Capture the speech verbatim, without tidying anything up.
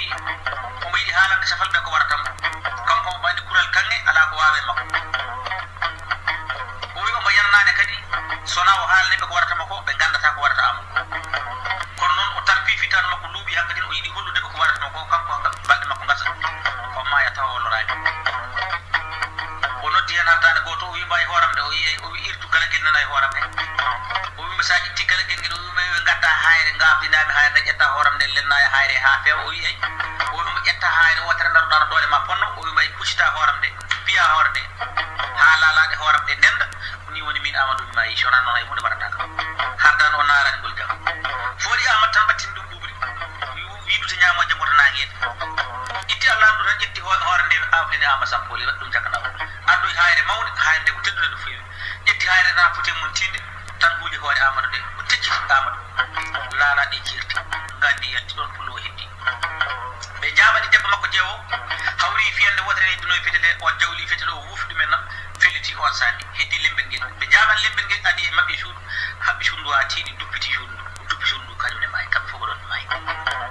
wi omo yiɗi haalande safalɓe ko warata mo kanko omo andi kural kange ala ko waawe makko o wi omo yannaade kadi sona o haalniɓe ko warata mo ko ɓe gandata ko warata amo kono noon o tarpi fitan makko luuɓi hankkadin o yiɗi hollude ɓe ko warata mo ko kanko balɗe makko gasa o maya tawa o lorani o noddi hen haddande goto o wi mbawi hooram de o wi o wi irtu galagel nana e hooram he o wima sa itti galagel ngel o wima ɓe gadda hayre gabdinami hayre nde ƴetta hooram nde lenna e hayre ha feewa o wi ey o wima ƴetta hayre wotere daroɗa no doole ma ponno o wima kuccita hooram nde piya hoore nde ha laalade hooram nde ndenda ni woni min Amadou mi mayi sona noon ay hunde waɗata kam haddano o naarani ngol jam foɗi Amadou tan ɓattini ɗum ɓuɓri wiidude ñamo jamgoto nanguede itti Allah andu tan ƴetti hoore nde awɗini Ama Sampoli waɗi ɗum jakanaw addoy hayre mawde hayre nde ko teddude no fewi ƴetti hayre na foti mum tinde tan huuƴi hoore Amadou de o tecciti Amadou laala ɗi jirti gandi yalti ɗon pullo o heddi ɓe jaɓani debbo makko jeewo hawri fiyande wotere heddinoye fetele o jawli fetele o wuufi ɗumen noon felliti on sani heddi lembel ngel ɓe jaɓani lembel ngel adi e mabɓe suudu haɓɓi suudu ha tiiɗi duppiti suudu duppi suudu kañum ne maayi kamɓe fof ko ɗon maayi